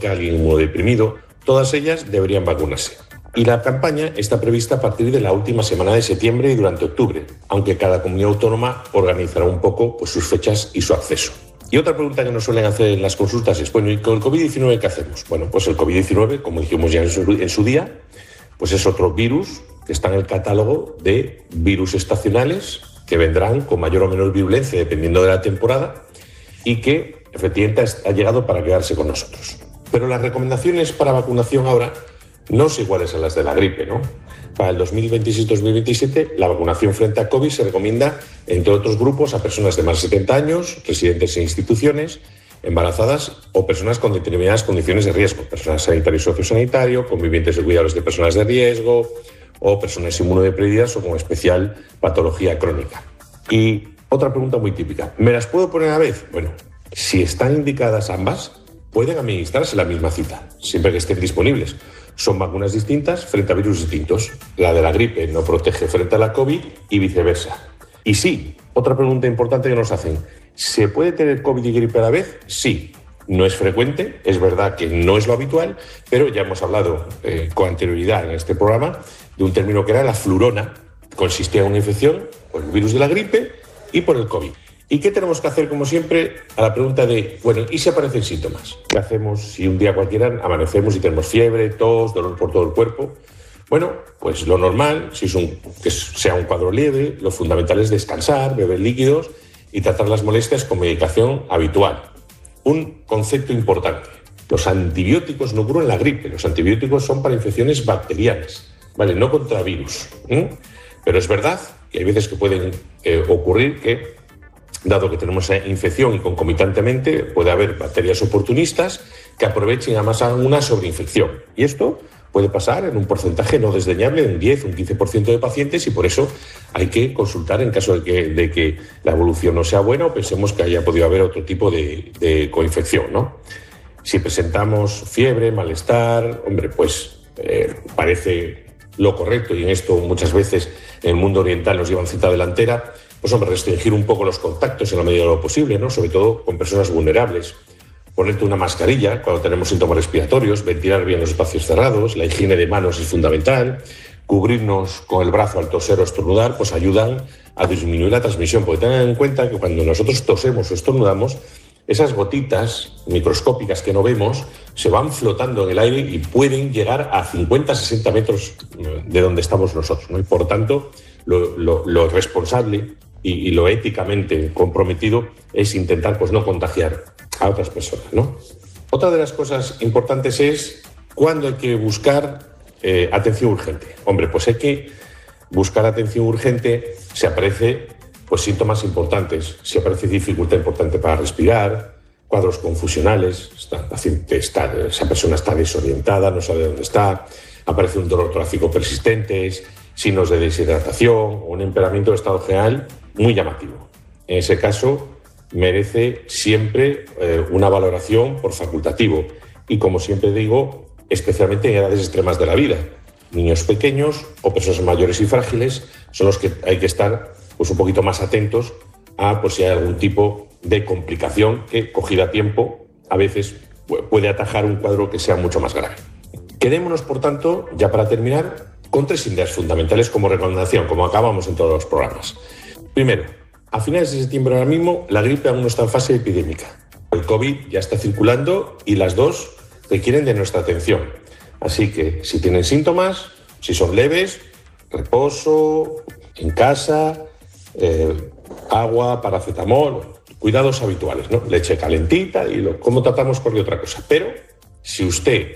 crónica, alguien inmunodeprimido, todas ellas deberían vacunarse. Y la campaña está prevista a partir de la última semana de septiembre y durante octubre, aunque cada comunidad autónoma organizará un poco pues, sus fechas y su acceso. Y otra pregunta que nos suelen hacer en las consultas es, bueno, ¿y con el COVID-19 qué hacemos? Bueno, pues el COVID-19, como dijimos ya en su día, pues es otro virus que está en el catálogo de virus estacionales que vendrán con mayor o menor virulencia dependiendo de la temporada y que efectivamente ha llegado para quedarse con nosotros. Pero las recomendaciones para vacunación ahora no son iguales a las de la gripe, ¿no? Para el 2026-2027, la vacunación frente a COVID se recomienda, entre otros grupos, a personas de más de 70 años, residentes en instituciones, embarazadas o personas con determinadas condiciones de riesgo, personal sanitario y sociosanitario, convivientes de cuidados de personas de riesgo o personas inmunodeprimidas o con especial patología crónica. Y otra pregunta muy típica, ¿me las puedo poner a la vez? Bueno, si están indicadas ambas, pueden administrarse la misma cita, siempre que estén disponibles. Son vacunas distintas frente a virus distintos. La de la gripe no protege frente a la COVID y viceversa. Y sí, otra pregunta importante que nos hacen, ¿se puede tener COVID y gripe a la vez? Sí. No es frecuente, es verdad que no es lo habitual, pero ya hemos hablado con anterioridad en este programa de un término que era la flurona. Consistía en una infección por el virus de la gripe y por el COVID. ¿Y qué tenemos que hacer, como siempre, a la pregunta de, bueno, ¿y si aparecen síntomas? ¿Qué hacemos si un día cualquiera amanecemos y tenemos fiebre, tos, dolor por todo el cuerpo? Bueno, pues lo normal, que sea un cuadro leve, lo fundamental es descansar, beber líquidos y tratar las molestias con medicación habitual. Un concepto importante, los antibióticos no curan la gripe, los antibióticos son para infecciones bacterianas, ¿vale? No contra virus. Pero es verdad que hay veces que pueden ocurrir que, dado que tenemos esa infección y concomitantemente puede haber bacterias oportunistas que aprovechen además una sobreinfección. Y esto puede pasar en un porcentaje no desdeñable de un 10 o un 15% de pacientes y por eso hay que consultar en caso de que la evolución no sea buena o pensemos que haya podido haber otro tipo de coinfección, ¿no? Si presentamos fiebre, malestar, hombre, pues parece lo correcto y en esto muchas veces en el mundo oriental nos llevan cita delantera, pues hombre, restringir un poco los contactos en la medida de lo posible, ¿no? Sobre todo con personas vulnerables. Ponerte una mascarilla cuando tenemos síntomas respiratorios, ventilar bien los espacios cerrados, la higiene de manos es fundamental, cubrirnos con el brazo al toser o estornudar, pues ayudan a disminuir la transmisión, porque tengan en cuenta que cuando nosotros tosemos o estornudamos, esas gotitas microscópicas que no vemos se van flotando en el aire y pueden llegar a 50-60 metros de donde estamos nosotros, ¿no? Y por tanto, lo responsable y lo éticamente comprometido es intentar pues, no contagiar a otras personas, ¿no? Otra de las cosas importantes es cuándo hay que buscar atención urgente. Hombre, pues hay que buscar atención urgente si aparece pues, síntomas importantes, si aparece dificultad importante para respirar, cuadros confusionales, esa persona está desorientada, no sabe dónde está, aparece un dolor torácico persistente, signos de deshidratación o un empeoramiento de estado general muy llamativo. En ese caso, merece siempre una valoración por facultativo y, como siempre digo, especialmente en edades extremas de la vida. Niños pequeños o personas mayores y frágiles son los que hay que estar pues, un poquito más atentos a pues, si hay algún tipo de complicación que, cogida a tiempo, a veces puede atajar un cuadro que sea mucho más grave. Quedémonos, por tanto, ya para terminar, con 3 ideas fundamentales como recomendación, como acabamos en todos los programas. Primero, a finales de septiembre ahora mismo, la gripe aún no está en fase epidémica. El COVID ya está circulando y las dos requieren de nuestra atención. Así que, si tienen síntomas, si son leves, reposo, en casa, agua, paracetamol, cuidados habituales, ¿no? Leche calentita y cómo tratamos cualquier otra cosa. Pero, si usted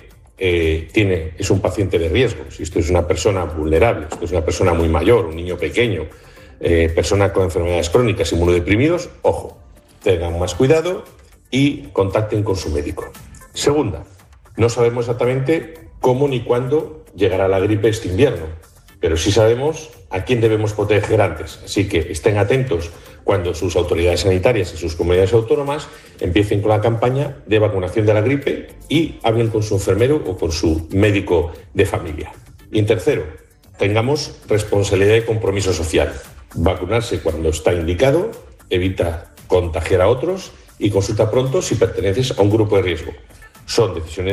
es un paciente de riesgo, si usted es una persona vulnerable, si usted es una persona muy mayor, un niño pequeño, personas con enfermedades crónicas, inmunodeprimidos, ojo, tengan más cuidado y contacten con su médico. Segunda, no sabemos exactamente cómo ni cuándo llegará la gripe este invierno, pero sí sabemos a quién debemos proteger antes. Así que estén atentos cuando sus autoridades sanitarias y sus comunidades autónomas empiecen con la campaña de vacunación de la gripe y hablen con su enfermero o con su médico de familia. Y en tercero, tengamos responsabilidad y compromiso social. Vacunarse cuando está indicado, evita contagiar a otros y consulta pronto si perteneces a un grupo de riesgo. Son decisiones